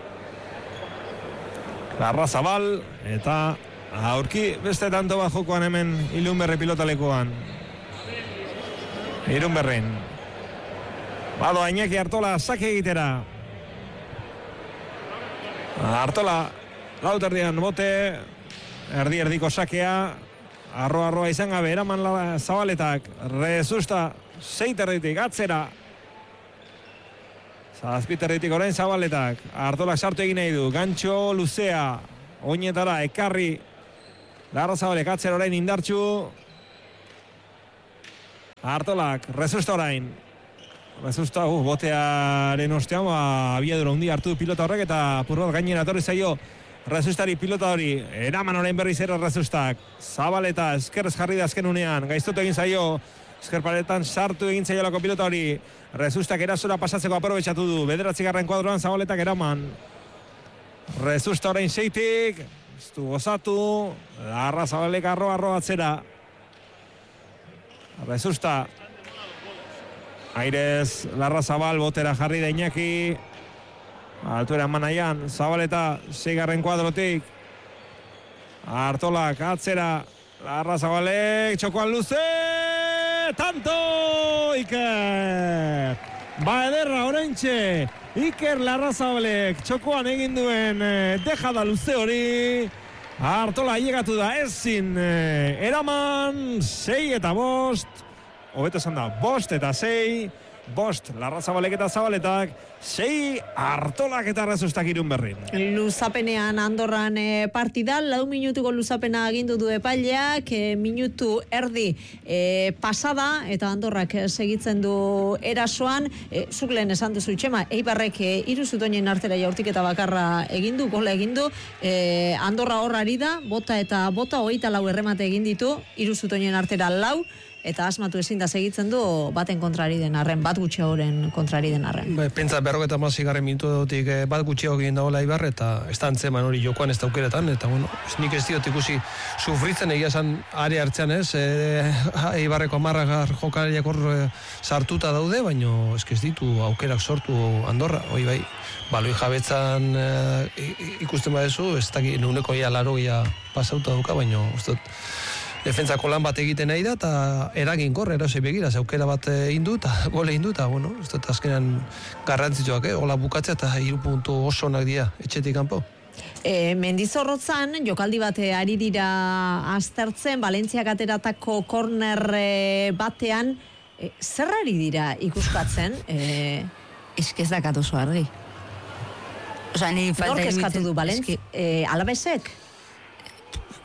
Larrazabal, eta aurki beste tanto bat jokoan hemen Ilunberri pilotalekoan. Irunberrin. Bado Iñaki Artola sake egitera. Artola lauterdian bote, erdi erdiko sakea, arro-arroa izan gabe, eraman la Zabaletak, Rezusta, seiterditik, atzera. Zazpiterditik orain Zabaletak, Artolak sartu egin nahi du, gantxo luzea, oinetara, ekarri, Larrazabalek atzera orain indartxu. Artolak, Rezusta orain. Rezusta, uh, botearen ostean, ba, abiadura hundi hartu du pilota horrek, eta purrot gainera torri zaio Rezustari pilota hori, eraman orain berriz ere Rezustak. Zabaleta, eskerrez jarri da azken unean, gaiztotu egin zaio, eskerpaletan sartu egin zaiolako pilota hori. Rezustak erasora pasatzeko aprobetxatu du, bederatzi garren kuadroan Zabaletak eraman. Rezusta orain seitik, ez du gozatu, Larrazabalek arro-arro atzera. Rezusta, airez Larrazabal botera jarri da Iñaki, altuera manaian, Zabaleta seigarren kuadrotik, Artolak atzera, Larrazabalek txokoan luze, tanto Iker, ba ederra oraintxe, Iker Larrazabalek txokoan egin duen dejada luze hori, Artola llegatu da ezin eraman, sei eta bost, hobeto esan da, bost eta sei, bost Larrazabalek eta Zabaletak, sei Artolak eta Rezustak Irunberrin. Luzapenean Andorran e, partida, lau minutuko luzapena agindu du epaileak, e, minutu erdi e, pasada, eta Andorrak segitzen du erasoan, e, zuk lehen esan duzu Txema, Eibarrek e, iru zutoinen artera jaurtik eta bakarra egindu, gola egindu, e, Andorra horrari da, bota eta bota, hogeita lau erremate egin ditu, iru zutoinen artera lau, eta asmatu ezin da segitzen du baten kontrari den arren, bat gutxiagoren kontrari den arren. Ba, pentsa berrogeta mazigarren minutu dutik eh, bat gutxiago egin dagoela Eibar, eta ez da antzeman hori jokoan ez daukeretan, eta bueno, ez nik ez diot ikusi sufritzen egia esan are hartzean ez, e, Eibarreko amarrak jokalariak hor e, sartuta daude, baino ez ez ditu aukerak sortu Andorra, hoi bai, baloi jabetzan e, ikusten badezu, ez da nuneko ia laro ia pasauta duka, baino ez dut, defentsako lan bat egiten nahi da, eta eragin korre, erosei begira, zaukera bat egin du, eta gole egin du, eta bueno, ez dut azkenan garrantzitsuak, eh? Ola bukatzea, eta hiru puntu oso onak dira, etxetik kanpo. E, Mendizorrotzan, jokaldi bat ari dira aztertzen, Valentziak ateratako korner e, batean, e, zer ari dira ikuskatzen? E... Eskezak oso argi. Osa, niri falta Nork eskatu du, Valentzia? E, Alabesek?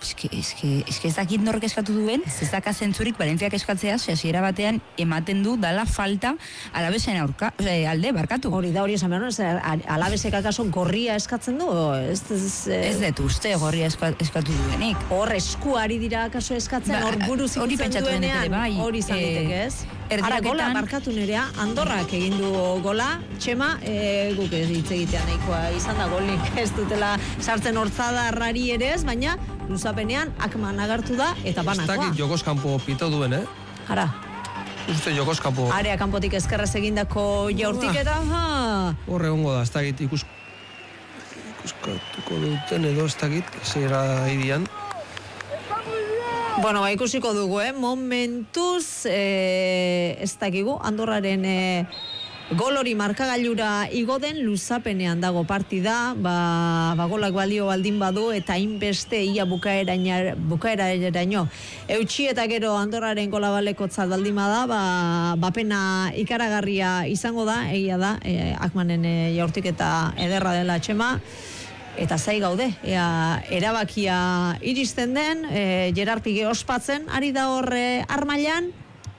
eske, eske, eske ezakit nork eskatu duen, zezaka zentzurik Valentziak eskatzea, hasiera batean ematen du dala falta Alavesen aurka, e, alde, barkatu. Hori da, hori esan behar, no? Alavesek akaso gorria eskatzen du? Ez, ez, ez dut uste gorria eska, eskatu duenik. Hor eskuari dira akaso eskatzen, hor ba, buruz ikutzen duenean, bai, hori izan diteke, ez? Ara, gola, barkatu nerea, Andorrak egin du gola, Txema, e, guk ez hitz egitea nahikoa izan da golik, ez dutela sartzen hortzada rari ere ez, baina luzapenean Akman agertu da eta banakoa. Ez dakit Jokos kanpo pitau duen, eh? Ara. Uste Jokos kanpo. Area kanpotik ezkerrez egindako jaurtik eta, ha! Horre hongo da, ez dakit ikus... ikuskatuko duten edo, ez dakit, zera idian. Bueno, ba, ikusiko dugu, eh? Momentuz, eh, ez dakigu, Andorraren eh, gol hori markagailura igo den luzapenean dago partida, ba, ba golak balio baldin badu eta hainbeste ia bukaeraino. Eutxi eta gero Andorraren gola balekotza baldin bada, ba, bapena ikaragarria izango da, egia da, eh, Akmanen eh, jaurtik eta ederra dela Txema. Eta zai gaude, ea, erabakia iristen den, e, Gerardpige ospatzen, ari da horre armailan,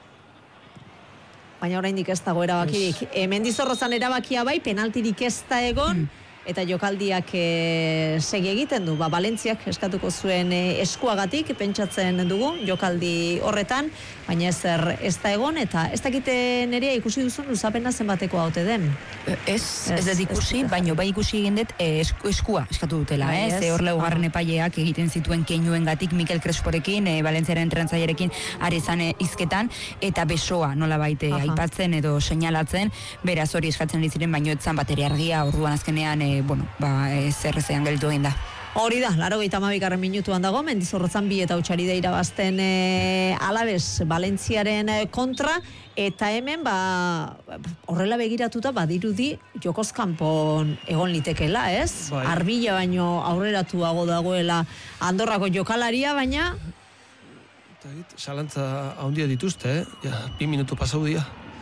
baina oraindik ez dago erabakirik. E, Mendizorrozan erabakia bai, penaltirik ez da egon, mm. eta jokaldiak e, segi egiten du. Ba, Valentziak eskatuko zuen e, eskuagatik, pentsatzen dugu, jokaldi horretan, baina ezer ez da egon, eta ez dakite nerea ikusi duzun luzapena zenbateko haute den. Ez, ez dut ikusi, baina bai ikusi egin dut eh, esku, eskua eskatu dutela, eh? Ze hor laugarren epaileak egiten zituen keinuengatik Mikel Cresporekin, eh, Valentziaren entrenatzaierekin ari zan eh, izketan, eta besoa nola baite aipatzen edo seinalatzen, beraz hori eskatzen diziren, baino etzan bateri argia, orduan azkenean, eh, bueno, ba, eh, zerrezean gelditu egin da. Hori da, laro gehieta mabikarren minutuan dago, Mendizorrotzan bi eta utxari da irabazten e, Alaves Valentziaren kontra, eta hemen, ba, horrela begiratuta, badirudi Jokoz kanpon egon litekela, ez? Bai. Arbila baino aurreratuago dagoela Andorrako jokalaria, baina... Zalantza handia dituzte, eh? Ja, bi minutu pasau dira.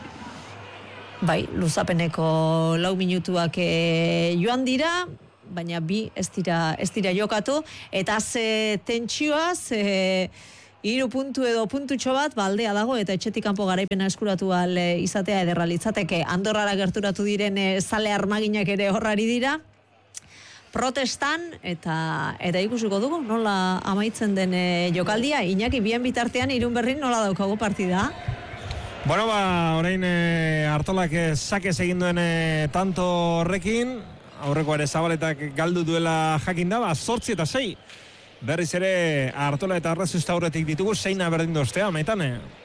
Bai, luzapeneko lau minutuak e, joan dira, baina bi ez dira, ez dira jokatu, eta ze tentsioa, ze hiru puntu edo puntutxo bat, baldea dago, eta etxetik kanpo garaipena eskuratu al izatea ederra litzateke. Andorrara gerturatu diren e, zale armaginak ere horrari dira, protestan, eta eta ikusiko dugu, nola amaitzen den e, jokaldia. Iñaki, bien bitartean, Irun Berrin nola daukago partida? Bueno, ba, orain e, Artolak sakez egin duen e, tanto horrekin, aurreko ere Zabaletak galdu duela jakin da, ba, zortzi eta sei. Berriz ere Artola eta Arrazusta aurretik ditugu, zeina berdin doztea, maitan.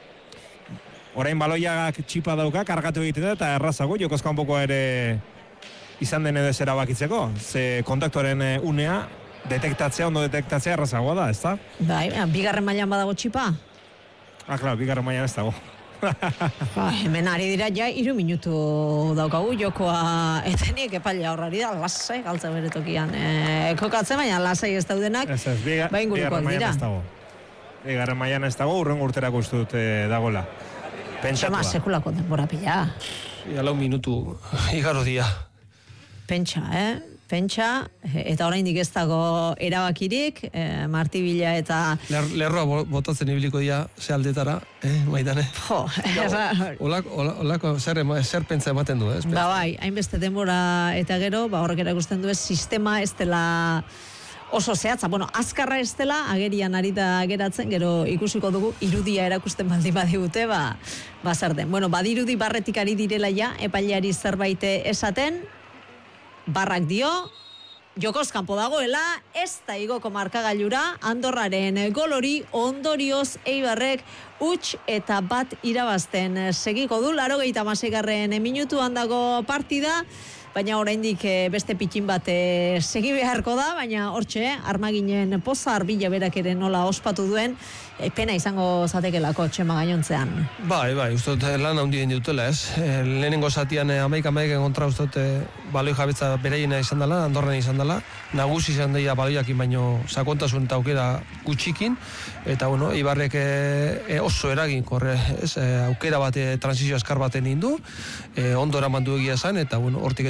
Orain baloiak txipa dauka, kargatu egiten da, eta errazago, Jokoz kanpokoa ere izan den edo zera bakitzeko. Ze kontaktoren unea, detektatzea, ondo detektatzea errazagoa da, ez da? Bai, bigarren mailan badago txipa? Ah, klar, bigarren mailan ez dago. Ba, hemen ari dira ja iru minutu daukagu jokoa, eta nik epaila horrari da, lasai galtza beretokian e, kokatzen, baina lasai ez daudenak, ez ez, biga, ba ingurukoak dira. Bigarren mailan ez dago, urren urterako uste dut e, dagoela. Pentsatua. Zema sekulako denbora pila. Ia lau minutu igaro dia. Pentsa, eh? Pentsa, eta oraindik ez dago erabakirik, eh, Marti Bila eta... Ler, lerroa botatzen ibiliko dia, ze aldetara, eh, maitane? Jo, erra... Olako, olako zer, zer pentsa ematen du, ez? Ba bai, hainbeste denbora eta gero, ba horrek erakusten du ez, sistema ez dela oso zehatza. Bueno, azkarra ez dela, agerian ari da geratzen, gero ikusiko dugu, irudia erakusten baldin badigute, ba, ba zer den. Bueno, badirudi barretik ari direla ja, epaileari zerbait esaten, barrak dio, Jokoz kanpo dagoela, ez da igoko markagailura, Andorraren gol hori ondorioz Eibarrek huts eta bat irabazten segiko du, laurogeita hamaseigarren minutuan dago partida, baina oraindik beste pitin bat segi beharko da, baina hortxe, armaginen poza Arbila berak ere nola ospatu duen, pena izango zatekelako Txema gainontzean. Bai, bai, ustot lan handien dutela, ez? E, lehenengo zatian amaik amaik kontra ustot e, baloi jabetza bereiena izan dela, Andorren izan dela, nagusi izan daia baloiakin baino sakontasun eta aukera gutxikin, eta bueno, Ibarrek e, e, oso eragin korre, ez? E, aukera bat, e, transizio askar baten indu, e, ondo eraman du egia esan, eta bueno, hortik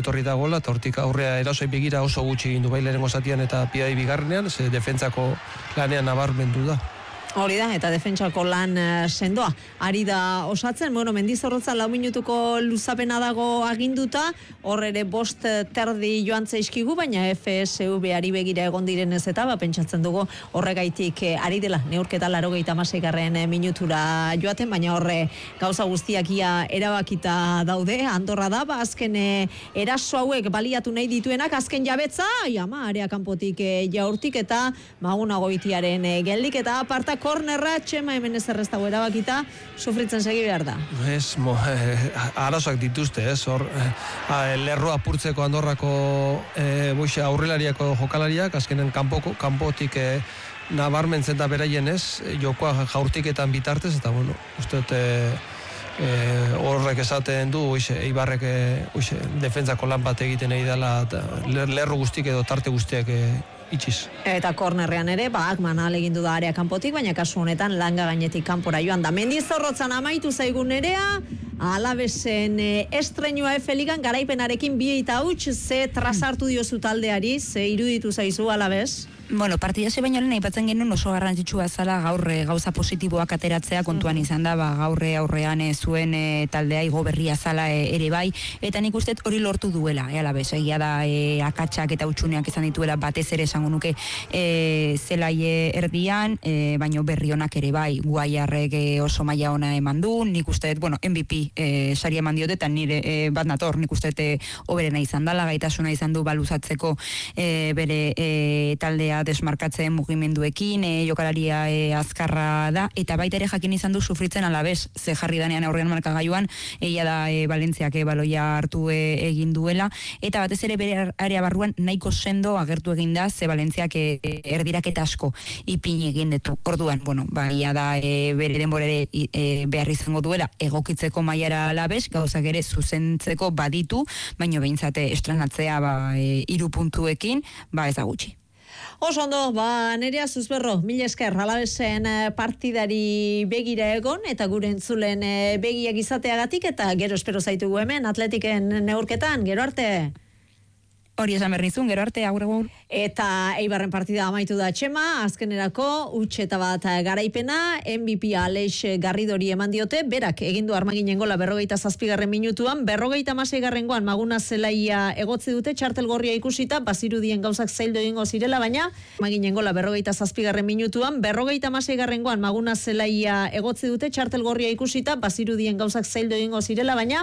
etorri da gola, eta hortik aurrea erasoi begira oso gutxi egin du bai lehenengo zatian eta piai bigarrenean, ze defentsako lanean nabarmendu da. Hori da, eta defentsako lan uh, sendoa. Ari da osatzen, bueno, Mendizorrotza lau minutuko luzapena dago aginduta, hor ere bost terdi joan zaizkigu, baina F S V ari begira egon direnez eta, ba, pentsatzen dugu horregaitik eh, ari dela, neurketa larogeita hamaseigarren minutura joaten, baina horre gauza guztiak ia erabakita daude, Andorra da, ba, azken eh, eraso hauek baliatu nahi dituenak, azken jabetza, ama, area kanpotik eh, jaurtik eta Maguna Goitiaren eh, geldik, eta aparta kornerra, Txema hemen ez erreztago erabakita, sufritzen segi behar da. Ez, mo, eh, arazoak dituzte, ez, hor, eh, lerroa apurtzeko Andorrako eh, boixe aurrelariako jokalariak, azkenen kanpoko, kanpotik eh, nabarmentzen da beraien ez, jokoa jaurtiketan bitartez, eta bueno, uste dut eh, eh, horrek esaten du, oixe, Eibarrek eh, oixe, defentsako lan bat egiten nahi dela, lerro guztik edo tarte guztiak eh, itxiz. Eta kornerrean ere, ba, Akman egin du da area kanpotik, baina kasu honetan langa gainetik kanpora joan da. Mendizorrotzan amaitu zaigun nerea, Alavesen e, estrenua F Ligan garaipenarekin bi eta huts, ze trazartu diozu taldeari, ze iruditu zaizu Alavez? Bueno, partidazio baino lehen aipatzen genuen oso garrantzitsua zala gaur gauza positiboak ateratzea kontuan izan da, ba, gaurre aurrean e, zuen e, taldea igo berria zala e, ere bai, eta nik uste hori lortu duela, e, Alavez, egia da e, akatsak eta utxuneak izan dituela batez ere esango nuke e, zelai erdian, e, baino berri onak ere bai, Guaiarrek e, oso maila ona eman du, nik uste, bueno, M V P e, sari eman diote, eta nire e, bat nator, nik uste e, oberena izan dala, gaitasuna izan du baluzatzeko e, bere e, taldea desmarkatzen mugimenduekin, e, jokalaria e, azkarra da, eta baita ere jakin izan du sufritzen Alavez, ze jarri danean aurrean markagailuan, egia da e, Valentziak e, baloia hartu e, egin duela, eta batez ere bere area barruan nahiko sendo agertu egin da, ze Valentziak e, erdiraketa asko ipini egin ditu. Orduan, bueno, baia da e, bere denborere e, behar izango duela egokitzeko mailara Alavez, gauzak ere zuzentzeko baditu, baino behintzate estranatzea ba, e, iru puntuekin, ba ez da gutxi. Oso ondo, ba, Nerea Zuzberro, mila esker, Alavesen partidari begira egon, eta gure entzulen begiak izateagatik, eta gero espero zaitugu hemen, Atletiken neurketan, gero arte. Hori esan bernizun, gero arte, agur egur. Eta Eibarren partida amaitu da Txema, azkenerako huts eta bat garaipena, M V P Aleix Garridori eman diote, berak egindu armaginen gola berrogeita zazpigarren minutuan, berrogeita hamaseigarrengoan Maguna Zelaia egotzi dute, txartel gorria ikusita, bazirudien gauzak zaildo egingo zirela, baina armaginen gola berrogeita zazpigarren minutuan, berrogeita hamaseigarrengoan Maguna Zelaia egotzi dute, txartel gorria ikusita, bazirudien gauzak zaildo egingo zirela, baina